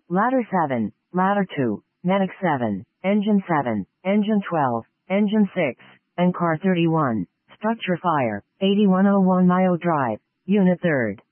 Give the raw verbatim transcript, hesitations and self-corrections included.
Ladder seven, Ladder two, Medic seven, Engine seven, Engine twelve, Engine six, and Car thirty-one. Structure Fire, eighty-one oh one Mayo Drive, Unit third.